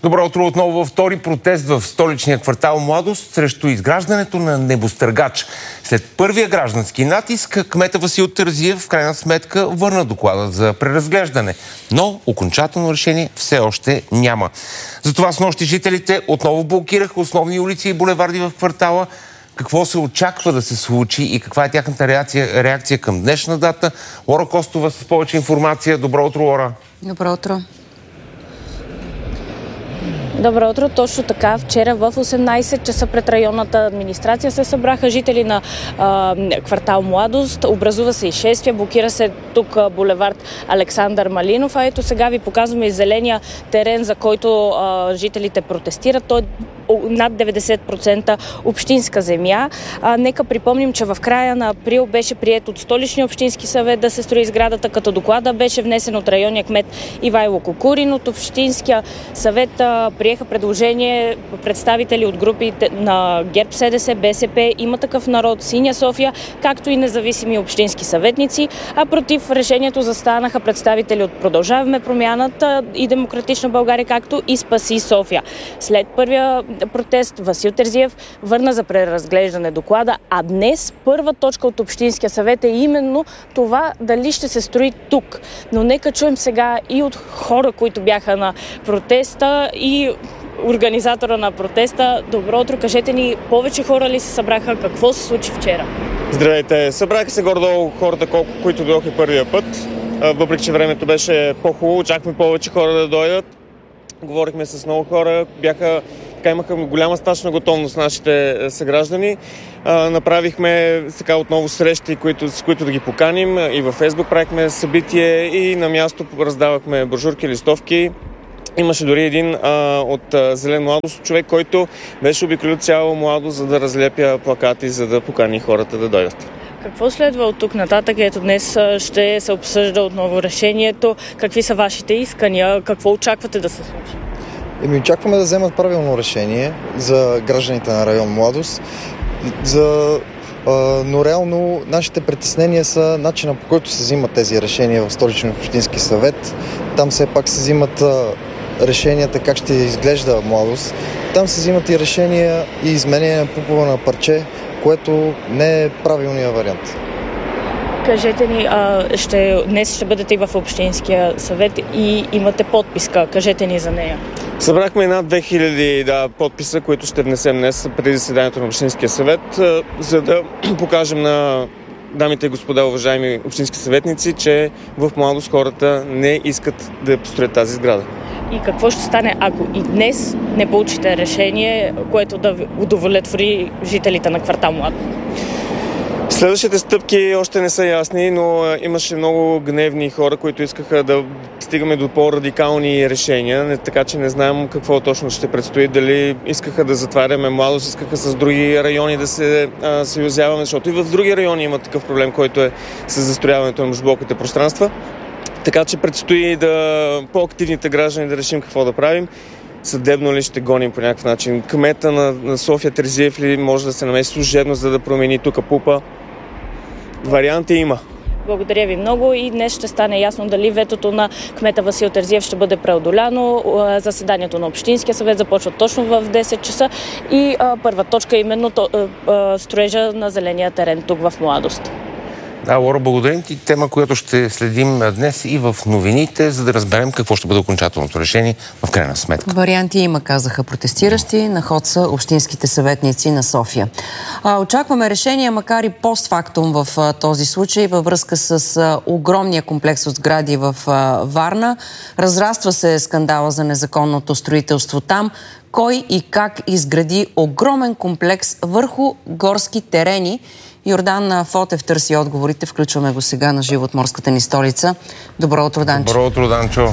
Добро утро отново във втори протест в столичния квартал Младост срещу изграждането на небостъргач. След първия граждански натиск, кмета Васил Терзиев в крайна сметка върна доклада за преразглеждане. Но окончателно решение все още няма. Затова снощи жителите отново блокираха основни улици и булеварди в квартала. Какво се очаква да се случи и каква е тяхната реакция към днешна дата? Лора Костова с повече информация. Добро утро, Лора. Добро утро. Добро утро. Точно така. Вчера в 18 часа пред районната администрация се събраха жители на квартал Младост. Образува се и шествие. Блокира се тук булевард Александър Малинов. А ето сега ви показваме и зеления терен, за който жителите протестират. Той над 90% общинска земя. Нека припомним, че в края на април беше приет от Столичния общински съвет да се строи сградата, като доклада беше внесен от районния кмет Ивайло Кокурин. От Общинския съвет приеха предложение представители от групите на ГЕРБ, СДС, БСП, Има такъв народ, Синя София, както и независими общински съветници, а против решението застанаха представители от Продължаваме промяната и Демократична България, както и Спаси София. След първия протест Васил Терзиев върна за преразглеждане доклада, а днес първа точка от Общинския съвет е именно това дали ще се строи тук. Но нека чуем сега и от хора, които бяха на протеста, и организатора на протеста. Добро утро, кажете ни, повече хора ли се събраха? Какво се случи вчера? Здравейте! Събраха се горе-долу хората, които дойдоха първия път. Въпреки че времето беше по-хубаво, очакваме повече хора да дойдат. Говорихме с много хора, имаха голяма стачна готовност нашите съграждани. Направихме така отново срещи, с които да ги поканим, и във Фейсбук правихме събитие и на място раздавахме брошурки, листовки. Имаше дори един от Зелен Младост човек, който беше обиколил цяла Младост, за да разлепя плакати, за да покани хората да дойдат. Какво следва от тук нататък? Ето днес ще се обсъжда отново решението. Какви са вашите искания? Какво очаквате да се случи? Очакваме да вземат правилно решение за гражданите на район Младост. Но реално нашите притеснения са начина, по който се взимат тези решения в Столичния общински съвет. Там все пак се взимат решенията как ще изглежда Младост. Там се взимат и решения и изменения на пупова на парче, което не е правилният вариант. Кажете ни, днес ще бъдете и в Общинския съвет и имате подписка. Кажете ни за нея. Събрахме над 2000 подписа, които ще внесем днес преди заседанието на Общинския съвет, за да покажем на дамите и господа, уважаеми общински съветници, че в Младост хората не искат да построят тази сграда. И какво ще стане, ако и днес не получите решение, което да удовлетвори жителите на квартал Младост? Следващите стъпки още не са ясни, но имаше много гневни хора, които искаха да стигаме до по-радикални решения, така че не знаем какво точно ще предстои. Дали искаха да затваряме Младост, искаха с други райони да се съюзяваме, защото и в други райони има такъв проблем, който е с застрояването на междублоковите пространства. Така че предстои по-активните граждани да решим какво да правим. Съдебно ли ще гоним по някакъв начин? Кмета на София Терзиев ли може да се намеси служебно, за да промени тук пупа? Варианти има. Благодаря ви много и днес ще стане ясно дали ветото на кмета Васил Терзиев ще бъде преодоляно. Заседанието на Общинския съвет започва точно в 10 часа и първа точка е именно строежа на зеления терен тук в Младост. Да, Лора, благодарим ти. Тема, която ще следим днес и в новините, за да разберем какво ще бъде окончателното решение в крайна сметка. Варианти има, казаха протестиращи. На ход са общинските съветници на София. Очакваме решение, макар и постфактум в този случай, във връзка с огромния комплекс от сгради в Варна. Разраства се скандала за незаконното строителство там. Кой и как изгради огромен комплекс върху горски терени? Йордан Фотев търси отговорите. Включваме го сега на живо от морската ни столица. Добро утро, Данчо. Добро утро, Данчо.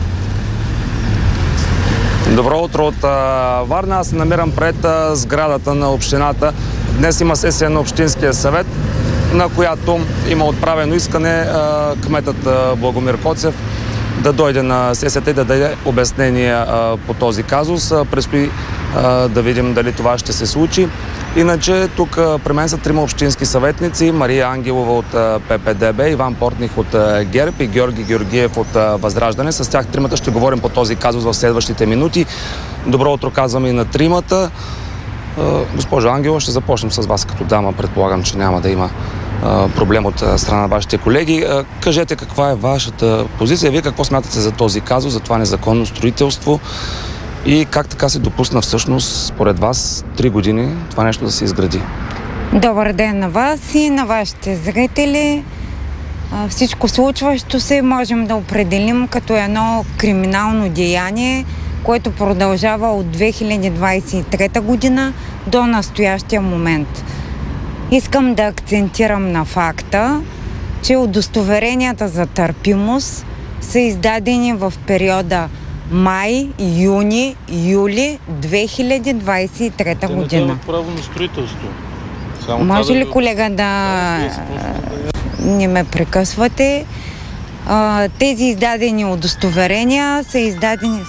Добро утро от Варна. Аз се намирам пред сградата на общината. Днес има сесия на Общинския съвет, на която има отправено искане кметът Благомир Коцев да дойде на сесията и да даде обяснение по този казус. Предстои да видим дали това ще се случи. Иначе тук при мен са 3 общински съветници: Мария Ангелова от ППДБ, Иван Портних от ГЕРБ и Георги Георгиев от Възраждане. С тях 3-мата ще говорим по този казус в следващите минути. Добро утро казваме и на 3-мата. Госпожо Ангелова, ще започнем с вас като дама. Предполагам, че няма да има проблем от страна на вашите колеги. Кажете каква е вашата позиция. Вие какво смятате за този казус, за това незаконно строителство и как така се допусна всъщност, според вас, 3 години това нещо да се изгради? Добър ден на вас и на вашите зрители. Всичко случващо се можем да определим като едно криминално деяние, което продължава от 2023 година до настоящия момент. Искам да акцентирам на факта, че удостоверенията за търпимост са издадени в периода май, юни, юли 2023 година. Те не дават право на строителство. Може ли, колега, да не ме прекъсвате? Тези издадени удостоверения са издадени...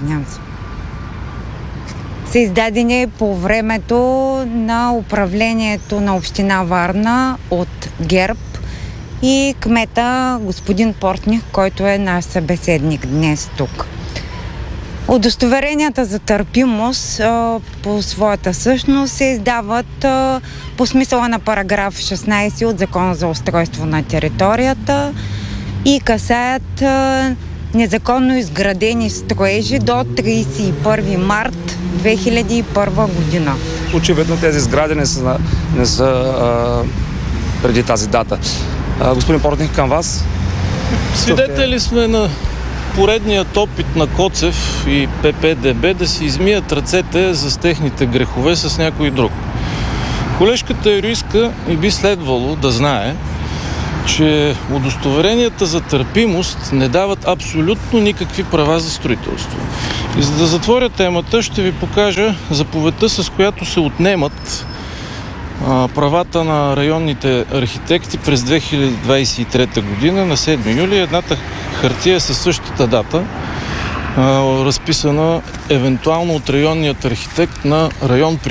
са издадени по времето на управлението на община Варна от ГЕРБ и кмета господин Портних, който е наш събеседник днес тук. Удостоверенията за търпимост по своята същност се издават по смисъла на параграф 16 от Закона за устройство на територията и касаят незаконно изградени строежи до 31 март 2001 година. Очевидно тези сгради не са преди тази дата. Господин Портних, към вас. Свидетели сме на поредният опит на Коцев и ППДБ да си измият ръцете за техните грехове с някой друг. Колежката юристка и би следвало да знае, че удостоверенията за търпимост не дават абсолютно никакви права за строителство. И за да затворя темата, ще ви покажа заповедта, с която се отнемат правата на районните архитекти през 2023 година на 7 юли. Едната хартия е със същата дата, разписана евентуално от районният архитект на район